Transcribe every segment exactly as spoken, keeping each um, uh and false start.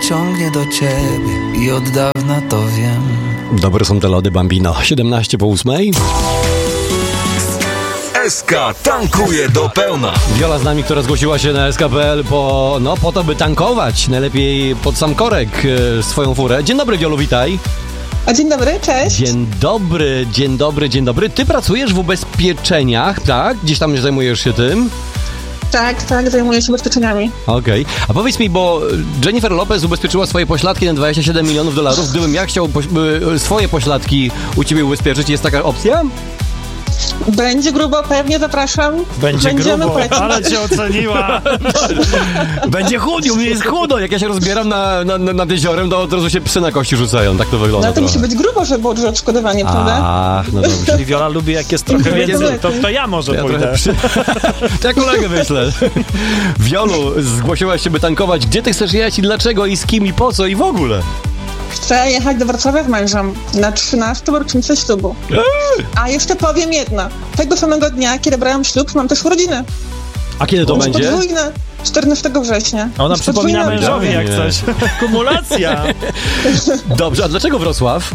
ciągnie do ciebie i od dawna to wiem. Dobre są te lody, Bambino. siedemnaście po ósmej. S K tankuje do pełna. Wiola z nami, która zgłosiła się na S K kropka P L po, no, po to, by tankować. Najlepiej pod sam korek e, swoją furę. Dzień dobry, Wiolu, witaj. A dzień dobry, cześć. Dzień dobry, dzień dobry, dzień dobry. Ty pracujesz w ubezpieczeniach, tak? Gdzieś tam zajmujesz się tym? Tak, tak, zajmuję się ubezpieczeniami. Okej. Okay. A powiedz mi, bo Jennifer Lopez ubezpieczyła swoje pośladki na dwadzieścia siedem milionów dolarów. Gdybym ja chciał poś- swoje pośladki u ciebie ubezpieczyć, jest taka opcja? Będzie grubo, pewnie zapraszam. Będzie Będziemy grubo, polecić. ale cię oceniła. Będzie chudy, u mnie jest chudo. Jak ja się rozbieram na, na, na, nad jeziorem, to od razu się psy na kości rzucają. Tak to wygląda. No to musi być grubo, żeby było duże odszkodowanie, prawda? Ach, no dobrze. Czyli Wiola lubi, jak jest trochę więcej. To, to ja może Ja pójdę. trochę przy... To ja kolegę wyślę. Wiolu, zgłosiłaś się, by tankować. Gdzie ty chcesz jechać i dlaczego i z kim i po co i w ogóle? Chcę jechać do Wrocławia z mężem na trzynastą rocznicę ślubu. A jeszcze powiem jedno. Tego samego dnia, kiedy brałam ślub, mam też urodziny. A kiedy to Już będzie? podwójne. czternastego września. A ona Już przypomina podwójne. mężowi jak Nie. coś. Kumulacja. Dobrze, a dlaczego Wrocław?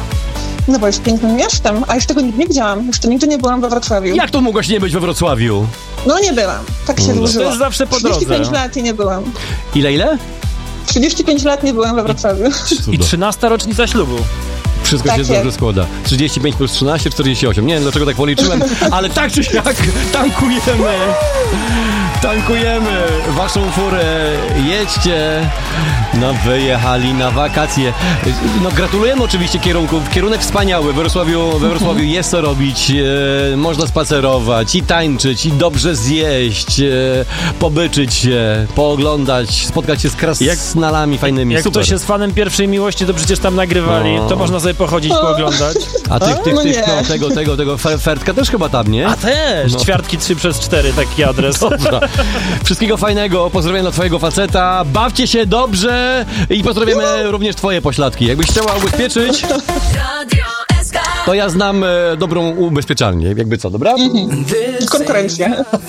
No bo jest pięknym miastem, a jeszcze tego nigdy nie widziałam. Jeszcze nigdy nie byłam we Wrocławiu. Jak to mogłaś nie być we Wrocławiu? No nie byłam. Tak się No. złożyło. To jest zawsze po trzydzieści pięć drodze. lat i nie byłam. Ile, ile? trzydzieści pięć lat nie byłam we Wrocławiu. I trzynasta rocznica ślubu. Wszystko Tak się dobrze jest. składa. trzydzieści pięć plus trzynaście, czterdzieści osiem. Nie wiem, dlaczego tak policzyłem, ale tak czy siak tankujemy. Tankujemy waszą furę. Jedźcie. No, wyjechali na wakacje. No, gratulujemy oczywiście kierunków. Kierunek wspaniały. We Wrocławiu, we Wrocławiu jest co robić. E, można spacerować i tańczyć, i dobrze zjeść, e, pobyczyć się, pooglądać, spotkać się z krasnalami fajnymi. Jak Super. ktoś jest fanem Pierwszej Miłości, to przecież tam nagrywali. No. To można sobie pochodzić, pooglądać. A tych, tych, No tych, nie. no, tego, tego, tego, Fer- Fertka też chyba tam, nie? A też! No. Ćwiartki trzy przez cztery, taki adres. Dobra. Wszystkiego fajnego, pozdrawiam dla twojego faceta, bawcie się dobrze i pozdrawiamy również twoje pośladki. Jakbyś chciała ubezpieczyć, to ja znam e, dobrą ubezpieczalnię, jakby co, dobra? Konkurencja.